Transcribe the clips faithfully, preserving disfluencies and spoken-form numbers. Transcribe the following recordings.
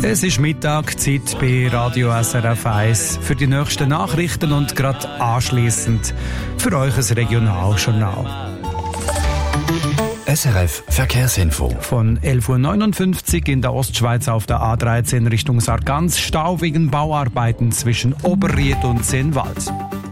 Es ist Mittagzeit bei Radio S R F eins für die nächsten Nachrichten und gerade anschliessend für euch ein Regionaljournal. S R F Verkehrsinfo. Von elf Uhr neunundfünfzig in der Ostschweiz auf der A dreizehn Richtung Sargans, Stau wegen Bauarbeiten zwischen Oberried und Sennwald.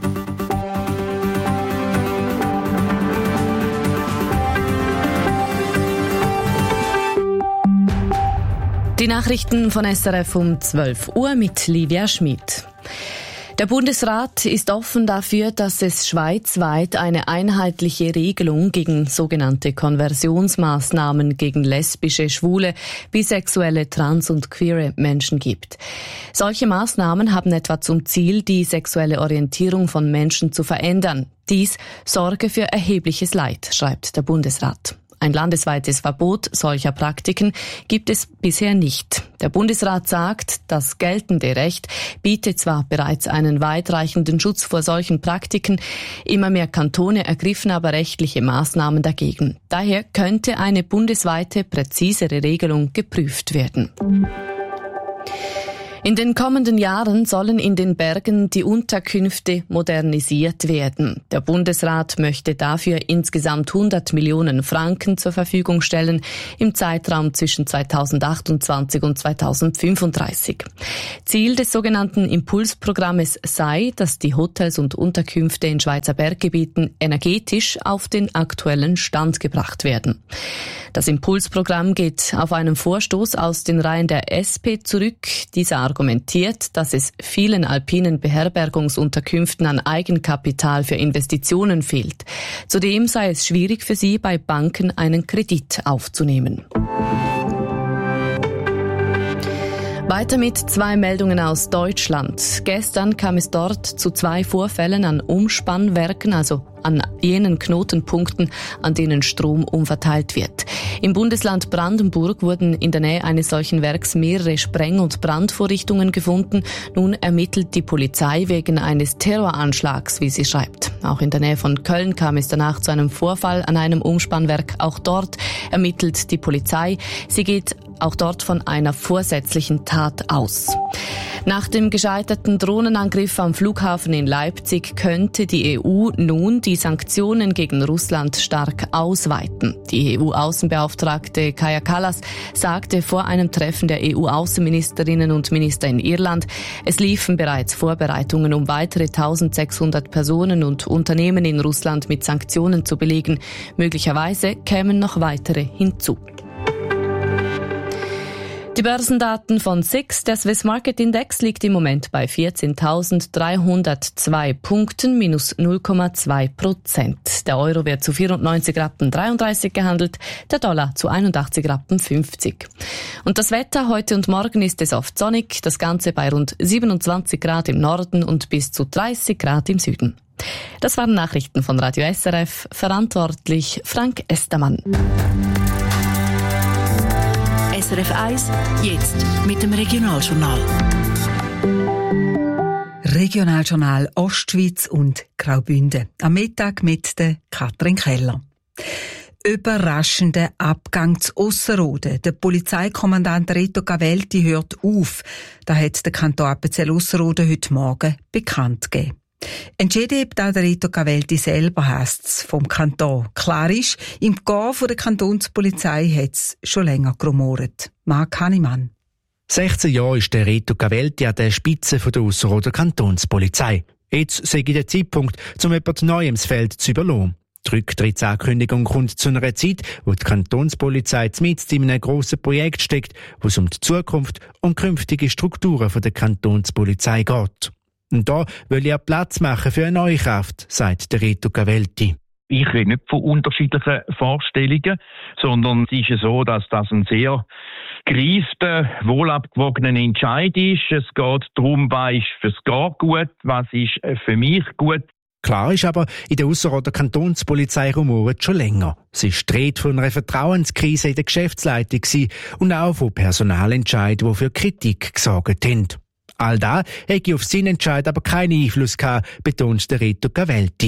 Die Nachrichten von S R F um zwölf Uhr mit Livia Schmid. Der Bundesrat ist offen dafür, dass es schweizweit eine einheitliche Regelung gegen sogenannte Konversionsmaßnahmen gegen lesbische, schwule, bisexuelle, trans- und queere Menschen gibt. Solche Maßnahmen haben etwa zum Ziel, die sexuelle Orientierung von Menschen zu verändern. Dies sorge für erhebliches Leid, schreibt der Bundesrat. Ein landesweites Verbot solcher Praktiken gibt es bisher nicht. Der Bundesrat sagt, das geltende Recht bietet zwar bereits einen weitreichenden Schutz vor solchen Praktiken, immer mehr Kantone ergriffen aber rechtliche Maßnahmen dagegen. Daher könnte eine bundesweite, präzisere Regelung geprüft werden. In den kommenden Jahren sollen in den Bergen die Unterkünfte modernisiert werden. Der Bundesrat möchte dafür insgesamt hundert Millionen Franken zur Verfügung stellen im Zeitraum zwischen zweitausendachtundzwanzig und zweitausendfünfunddreißig. Ziel des sogenannten Impulsprogrammes sei, dass die Hotels und Unterkünfte in Schweizer Berggebieten energetisch auf den aktuellen Stand gebracht werden. Das Impulsprogramm geht auf einen Vorstoß aus den Reihen der S P zurück. Dieser argumentiert, dass es vielen alpinen Beherbergungsunterkünften an Eigenkapital für Investitionen fehlt. Zudem sei es schwierig für sie, bei Banken einen Kredit aufzunehmen. Weiter mit zwei Meldungen aus Deutschland. Gestern kam es dort zu zwei Vorfällen an Umspannwerken, also an jenen Knotenpunkten, an denen Strom umverteilt wird. Im Bundesland Brandenburg wurden in der Nähe eines solchen Werks mehrere Spreng- und Brandvorrichtungen gefunden. Nun ermittelt die Polizei wegen eines Terroranschlags, wie sie schreibt. Auch in der Nähe von Köln kam es danach zu einem Vorfall an einem Umspannwerk. Auch dort ermittelt die Polizei. Sie geht auch dort von einer vorsätzlichen Tat aus. Nach dem gescheiterten Drohnenangriff am Flughafen in Leipzig könnte die E U nun die Sanktionen gegen Russland stark ausweiten. Die E U-Außenbeauftragte Kaja Kallas sagte vor einem Treffen der E U-Außenministerinnen und Minister in Irland, es liefen bereits Vorbereitungen, um weitere eintausendsechshundert Personen und Unternehmen in Russland mit Sanktionen zu belegen. Möglicherweise kämen noch weitere hinzu. Die Börsendaten von S I X, der Swiss Market Index, liegt im Moment bei vierzehntausenddreihundertzwei Punkten, minus null Komma zwei Prozent. Der Euro wird zu vierundneunzig Rappen dreiunddreißig gehandelt, der Dollar zu einundachtzig Rappen fünfzig. Und das Wetter heute und morgen ist es oft sonnig, das Ganze bei rund siebenundzwanzig Grad im Norden und bis zu dreißig Grad im Süden. Das waren Nachrichten von Radio S R F, verantwortlich Frank Estermann. S R F eins, jetzt mit dem Regionaljournal. Regionaljournal Ostschweiz und Graubünden. Am Mittag mit der Katrin Keller. Überraschender Abgang zu Ausserrhoden. Der Polizeikommandant Reto Cavelti hört auf. Das hat der Kanton Appenzell-Ausserrhoden heute Morgen bekannt gegeben. Entschieden hat der Reto Cavelti selber, heisst's vom Kanton. Klar ist, im Gehen von der Kantonspolizei hat's schon länger gerumort. Marc Hannemann. sechzehn Jahre ist der Reto Cavelti an der Spitze der Ausserrhoder Kantonspolizei. Jetzt sei der Zeitpunkt, um jemand Neues ins Feld zu überlassen. Die Rücktrittsankündigung kommt zu einer Zeit, wo die Kantonspolizei mitten in einem grossen Projekt steckt, wo es um die Zukunft und künftige Strukturen der Kantonspolizei geht. Und da will ich Platz machen für eine neue Kraft, sagt der Reto Cavelti. Ich rede nicht von unterschiedlichen Vorstellungen, sondern es ist ja so, dass das ein sehr gereifter, wohlabgewogener Entscheid ist. Es geht darum, was ist fürs Gar gut, was ist für mich gut. Klar ist aber, in der Ausserrhoder Kantonspolizei rumoret schon länger. Es war die Rede von einer Vertrauenskrise in der Geschäftsleitung und auch von Personalentscheiden, die für Kritik gesorgt haben. All das hätte auf seinen Entscheid aber keinen Einfluss gehabt, betont der Reto Cavelti.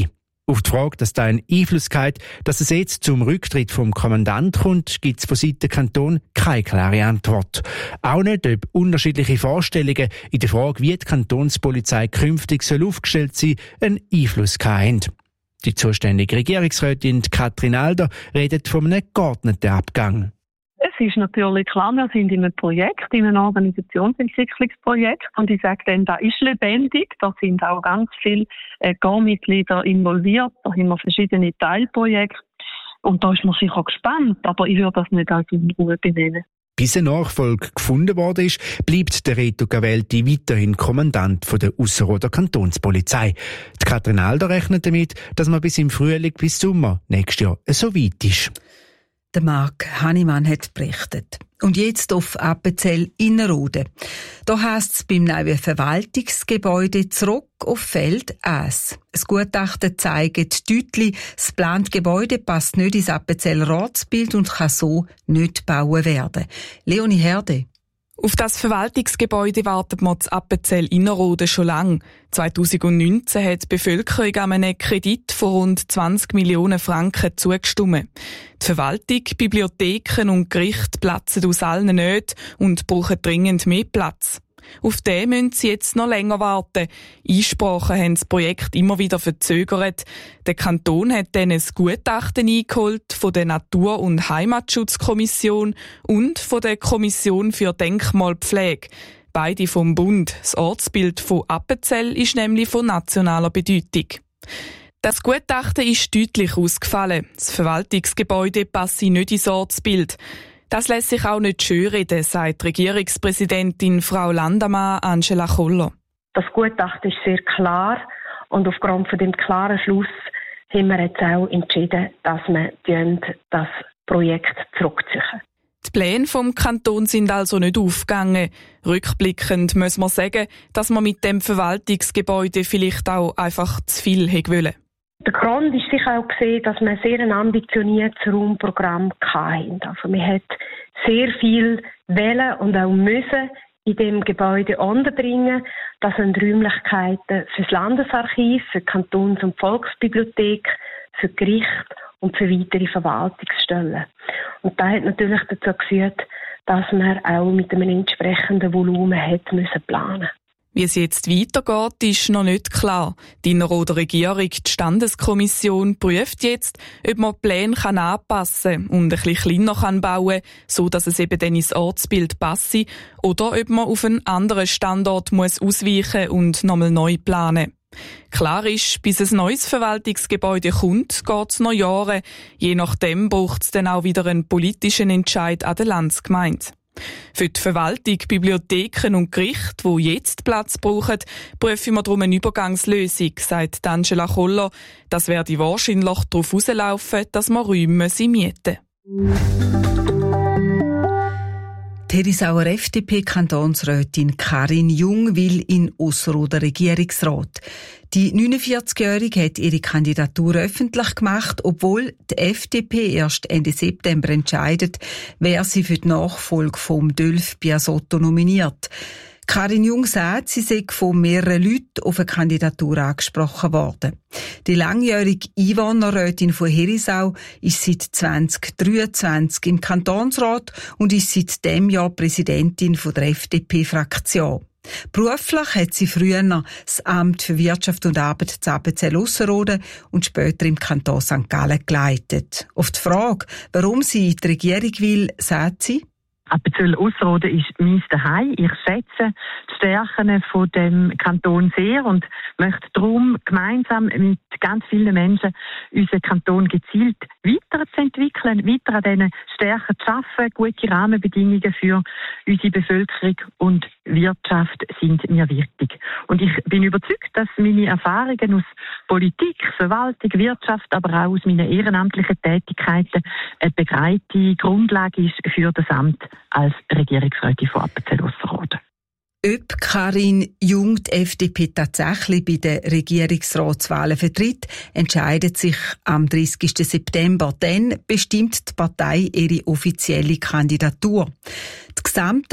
Auf die Frage, dass da ein Einfluss hat, dass es jetzt zum Rücktritt vom Kommandant kommt, gibt es von Seiten Kanton keine klare Antwort. Auch nicht, ob unterschiedliche Vorstellungen in der Frage, wie die Kantonspolizei künftig soll aufgestellt sein, einen Einfluss haben. Die zuständige Regierungsrätin Katrin Alder redet von einem geordneten Abgang. Es ist natürlich klar, wir sind in einem Projekt, in einem Organisationsentwicklungsprojekt. Und ich sage dann, das ist lebendig. Da sind auch ganz viele äh, Gar-Mitglieder involviert. Da haben wir verschiedene Teilprojekte. Und da ist man sicher gespannt. Aber ich würde das nicht als Unruhe benennen. Bis ein Nachfolger gefunden worden ist, bleibt der Reto Cavelti weiterhin Kommandant der Ausserrhoder Kantonspolizei. Die Katrin Alder rechnet damit, dass man bis im Frühling bis Sommer nächstes Jahr so weit ist. Der Marc Hannemann hat berichtet. Und jetzt auf Appenzell Innerrhoden. Da heisst es beim neuen Verwaltungsgebäude zurück auf Feld eins. Das Gutachten zeigt deutlich, das geplante Gebäude passt nicht ins Appenzeller Ortsbild und kann so nicht gebaut werden. Leonie Herde. Auf das Verwaltungsgebäude wartet man zu Appenzell Innerrhoden schon lange. zweitausendneunzehn hat die Bevölkerung an einem Kredit von rund zwanzig Millionen Franken zugestimmt. Die Verwaltung, Bibliotheken und Gerichte platzen aus allen Nöten und brauchen dringend mehr Platz. Auf den müssen sie jetzt noch länger warten. Einsprachen haben das Projekt immer wieder verzögert. Der Kanton hat dann ein Gutachten eingeholt von der Natur- und Heimatschutzkommission und von der Kommission für Denkmalpflege. Beide vom Bund. Das Ortsbild von Appenzell ist nämlich von nationaler Bedeutung. Das Gutachten ist deutlich ausgefallen. Das Verwaltungsgebäude passe nicht ins Ortsbild. Das lässt sich auch nicht schönreden, sagt Regierungspräsidentin Frau Landamann Angela Koller. Das Gutachten ist sehr klar und aufgrund von dem klaren Schluss haben wir jetzt auch entschieden, dass wir das Projekt zurückziehen. Die Pläne vom Kanton sind also nicht aufgegangen. Rückblickend muss man sagen, dass man mit dem Verwaltungsgebäude vielleicht auch einfach zu viel hätte wollen. Der Grund ist sicher auch gesehen, dass wir sehr ein ambitioniertes Raumprogramm hatten. Also wir hat sehr viel wollen und auch müssen in dem Gebäude unterbringen. Das sind Räumlichkeiten für das Landesarchiv, für die Kantons- und Volksbibliothek, für Gericht und für weitere Verwaltungsstellen. Und das hat natürlich dazu geführt, dass man auch mit einem entsprechenden Volumen hat müssen planen. Wie es jetzt weitergeht, ist noch nicht klar. Die Innerrhoder Regierung, die Standeskommission, prüft jetzt, ob man die Pläne anpassen kann und ein bisschen kleiner kann bauen kann, so dass es eben dann ins Ortsbild passe, oder ob man auf einen anderen Standort muss ausweichen und nochmal neu planen. Klar ist, bis ein neues Verwaltungsgebäude kommt, geht es noch Jahre. Je nachdem braucht es dann auch wieder einen politischen Entscheid an der Landsgemeinde. Für die Verwaltung, Bibliotheken und Gerichte, die jetzt Platz brauchen, prüfen wir darum eine Übergangslösung, sagt Angela Koller. Das werde wahrscheinlich darauf rauslaufen, dass man Räume mieten müssen. Die Herisauer F D P-Kantonsrätin Karin Jung will in Ausserrhoder Regierungsrat. Die neunundvierzigjährige hat ihre Kandidatur öffentlich gemacht, obwohl die F D P erst Ende September entscheidet, wer sie für die Nachfolge vom Dölf Biasotto nominiert. Karin Jung sagt, sie sei von mehreren Leuten auf eine Kandidatur angesprochen worden. Die langjährige Einwohnerrätin von Herisau ist seit zweitausenddreiundzwanzig im Kantonsrat und ist seit diesem Jahr Präsidentin von der F D P-Fraktion. Beruflich hat sie früher das Amt für Wirtschaft und Arbeit zu Appenzell-Ausserrhoden und später im Kanton Sankt Gallen geleitet. Auf die Frage, warum sie in die Regierung will, sagt sie: Appenzell-Ausserrhoden ist mein Zuhause. Ich schätze die Stärken von dem Kanton sehr und möchte darum gemeinsam mit ganz vielen Menschen unseren Kanton gezielt weiterzuentwickeln, weiter an diesen Stärken zu arbeiten. Gute Rahmenbedingungen für unsere Bevölkerung und Wirtschaft sind mir wichtig. Und ich bin überzeugt, dass meine Erfahrungen aus Politik, Verwaltung, Wirtschaft, aber auch aus meinen ehrenamtlichen Tätigkeiten eine breite Grundlage ist für das Amt als Regierungsrätin von Appenzell-Ausserrhoden. Ob Karin Jung die F D P tatsächlich bei den Regierungsratswahlen vertritt, entscheidet sich am dreißigsten September. Dann bestimmt die Partei ihre offizielle Kandidatur. Die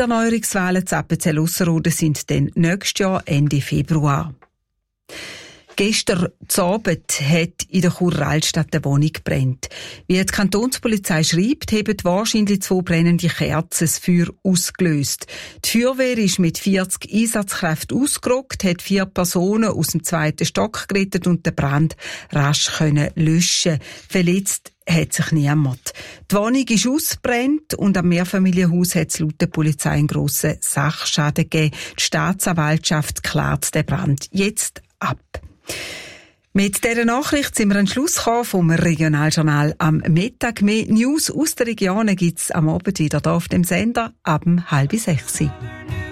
Gesamterneuerungswahlen zu Appenzell-Ausserrhoden sind dann nächstes Jahr Ende Februar. Gestern Abend hat in der Churer Altstadt eine Wohnung gebrannt. Wie die Kantonspolizei schreibt, haben wahrscheinlich zwei brennende Kerzen das Feuer ausgelöst. Die Feuerwehr ist mit vierzig Einsatzkräften ausgerückt, hat vier Personen aus dem zweiten Stock gerettet und den Brand rasch können löschen. Verletzt hat sich niemand. Die Wohnung ist ausgebrannt und am Mehrfamilienhaus hat es laut der Polizei einen grossen Sachschaden gegeben. Die Staatsanwaltschaft klärt den Brand jetzt ab. Mit dieser Nachricht sind wir am Schluss gekommen vom Regionaljournal am Mittag. Mehr News aus der Region gibt es am Abend wieder hier auf dem Sender ab halb sechs.